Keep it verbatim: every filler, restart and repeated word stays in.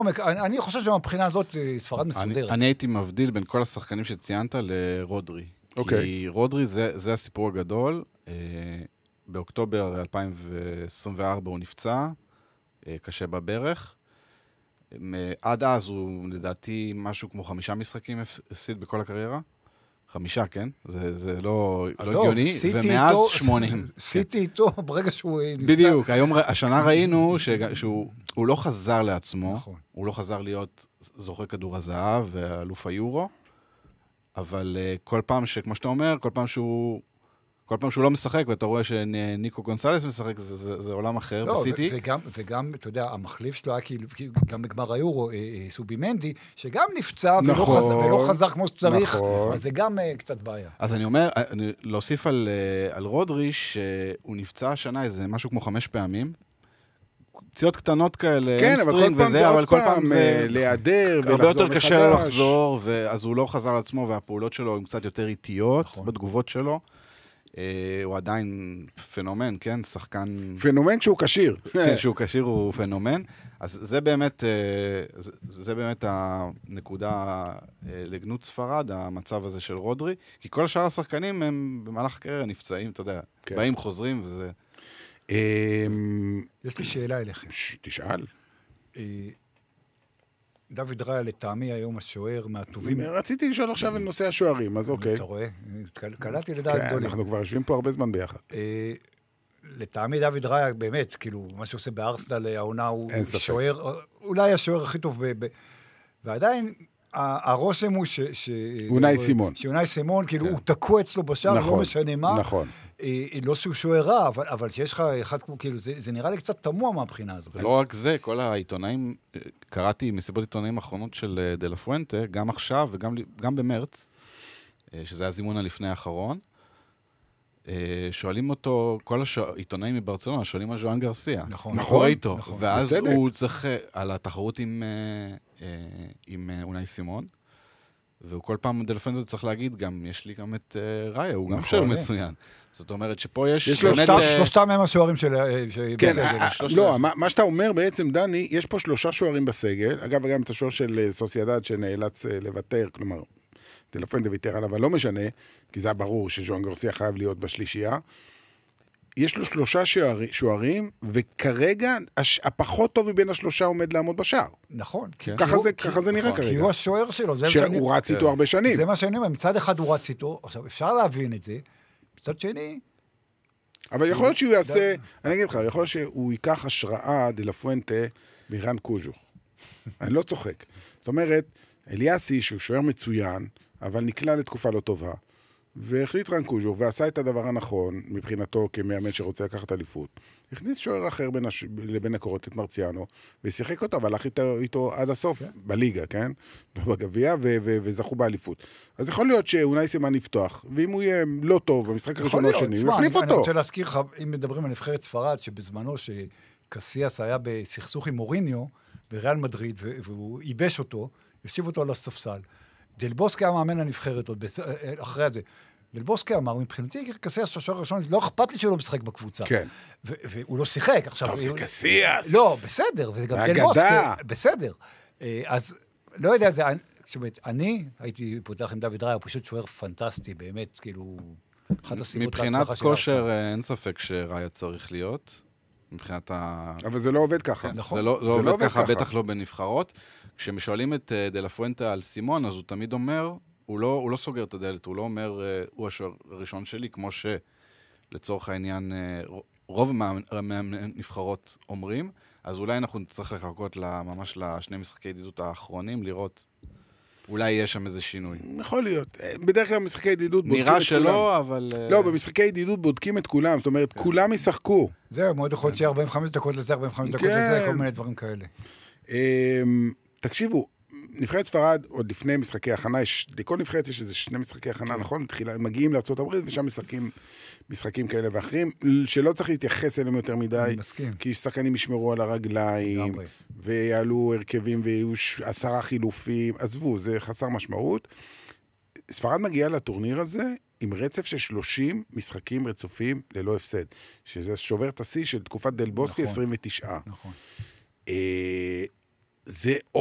אני חושב שמבחינה הזאת ספרד מסודרת. אני הייתי מבדיל בין כל השחקנים שציינת לרודרי. כי רודרי זה הסיפור הגדול. באוקטובר אלפיים עשרים וארבע הוא נפצע, קשה בברך. עד אז הוא לדעתי משהו כמו חמישה משחקים הפסיד בכל הקריירה. חמישה, כן? זה לא הגיוני. ומאז שמונים. סיטי איתו ברגע שהוא נפצע. בדיוק. היום, השנה ראינו שהוא לא חזר לעצמו. הוא לא חזר להיות זוכה כדור הזהב ואלוף היורו. אבל כל פעם שכמו שאתה אומר, כל פעם שהוא... כל פעם שהוא לא משחק, ואתה רואה שניקו גונסלס משחק, זה, זה, זה עולם אחר לא, בסיטי. וגם, וגם, אתה יודע, המחליף שלו היה כאילו, גם בגמר היורו, סובימנדי, שגם נפצע ולא, נכון, חזר, ולא חזר כמו שצריך, נכון. אז זה גם קצת בעיה. אז אני אומר, אני, להוסיף על, על רודרי, שהוא נפצע השנה איזה משהו כמו חמש פעמים, פציעות קטנות כאלה, כן, אבל כל פעם זה עוד פעם להיעדר, הרבה יותר קשה לו לחזור, אז הוא לא חזר לעצמו, והפעולות שלו הן קצת יותר איטיות, נכון. בתגובות שלו. הוא עדיין פנומן, כן? שחקן... פנומן שהוא קשיר. כן, שהוא קשיר הוא פנומן. אז זה באמת, זה באמת הנקודה לגנות ספרד, המצב הזה של רודרי, כי כל שאר השחקנים הם במהלך הקריירה נפצעים, אתה יודע, באים, חוזרים, וזה... יש לי שאלה אליכם. תשאל. דוד ראיה לטעמי היום השוער מהטובים. רציתי לשאול עכשיו על נושא השוערים, אז אוקיי. אתה רואה? קלטתי לדעת גדולים. אנחנו כבר יושבים פה הרבה זמן ביחד. לטעמי דוד ראיה באמת, כאילו, מה שעושה בארסנל העונה הוא שוער, אולי השוער הכי טוב, ועדיין הרושם הוא ש... אונאי סימון. שאונאי סימון, כאילו הוא תקוע אצלו בשער, לא משנה מה. נכון. לא שהוא שוער רע, אבל שיש לך אחד כמו, כאילו, זה נראה לי קצת תמוה מהבחינה הזאת. ולא רק זה, כל העיתונאים, קראתי מסיבות עיתונאים האחרונות של דה לה פואנטה, גם עכשיו וגם במרץ, שזה היה זימון הלפני האחרון, שואלים אותו, כל העיתונאים מברצלונה, שואלים על ז'ואן גרסיה. נכון. נכון. איתו, ואז הוא צריך, על התחרות עם אונאי סימון, והוא כל פעם דה לה פואנטה צריך להגיד, גם יש לי גם את ראיה, הוא גם שוער מצוין. זאת אומרת שפה יש... שלושתם הם השוערים של... כן, לא, מה שאתה אומר בעצם, דני, יש פה שלושה שוערים בסגל, אגב, גם את השוער של סוסיידד שנאלץ לוותר, כלומר, דה לה פואנטה ויתר עליו, אבל לא משנה, כי זה היה ברור שז'ואן גרסיה חייב להיות בשלישייה. יש לו שלושה שוערים, וכרגע הפחות טוב מבין השלושה עומד לעמוד בשער. נכון. ככה זה נראה כרגע. כי הוא השוער שלו. שהוא רץ איתו הרבה שנים. זה מה שאני אומר, מצד אחד הוא רץ איתו, עכשיו אפשר להבין את זה, מצד שני... אבל יכול להיות שהוא יעשה, אני אגיד לך, יכול להיות שהוא ייקח השראה דה לה פואנטה בירן קוז'ו. אני לא צוחק. זאת אומרת, אליאסי, שהוא שוער מצוין, אבל נקלע לתקופה לא טובה, והחליט רנקוז'ו, ועשה את הדבר הנכון, מבחינתו כמאמן שרוצה לקחת אליפות. הכניס שוער אחר בין הש... לבין הקורות, את מרציאנו, ושיחק אותו, והלך איתו, איתו עד הסוף, okay. בליגה, כן? לא בגביע, ו- ו- וזכו באליפות. אז יכול להיות שאונאי סימן יפתח, ואם הוא יהיה לא טוב במשחק הראשון או השני, הוא יחליף אותו. אני רוצה להזכיר לך, אם מדברים על נבחרת ספרד, שבזמנו שקסיאס היה בסכסוך עם מוריניו, בריאל מדריד, והוא ייבש אותו, ישיב אותו על הספסל. דל בוסקי היה מאמן הנבחרת עוד אחרי זה. דל בוסקי אמר, מבחינתי, קסיאס השוער הראשון, לא אכפת לי שלא משחק בקבוצה. כן. והוא לא שיחק. טוב, זה קסיאס. לא, בסדר. וגם דל בוסקי, בסדר. אז לא יודע, זה... אני הייתי פותח עם דוד ראיה, הוא פשוט שוער פנטסטי, באמת, כאילו, אחת הסיבות להצלחה מבחינת כושר, אין ספק שראיה צריך להיות. מבחינת ה... אבל זה לא עובד ככה. נכון. זה לא עובד ככה, בטח לא בנבחרות. כשמשואלים את דה לה פואנטה על סימון, אז הוא תמיד אומר, הוא לא, הוא לא סוגר את הדלת, הוא לא אומר, הוא השוער הראשון שלי, כמו שלצורך העניין, רוב מהנבחרות אומרים, אז אולי אנחנו נצטרך לחכות ממש לשני משחקי ידידות האחרונים, לראות, אולי יש שם איזה שינוי. יכול להיות. בדרך כלל במשחקי ידידות בודקים את כולם. נראה שלא, אבל... לא, במשחקי ידידות בודקים את כולם, זאת אומרת, כולם ישחקו. זהו, מאוד יכול להיות שיהיה ארבעים וחמש דקות לזה, ארבעים וחמש דקות לזה, כל מיני דברים כאלה. תקשיבו, נבחרת ספרד, עוד לפני משחקי הכנה, יש, לכל נבחרת יש איזה שני משחקי הכנה, נכון? תחילה, מגיעים לארצות הברית, ושם משחקים, משחקים כאלה ואחרים, שלא צריך להתייחס אליהם יותר מדי, כי שחקנים ישמרו על הרגליים, ויעלו הרכבים, ויהיו עשרה חילופים, עזבו, זה חסר משמעות. ספרד מגיעה לטורניר הזה, עם רצף של שלושים משחקים רצופים ללא הפסד, שזה שובר את השיא של תקופת דל בוסקי, עשרים ותשע. נכון. זה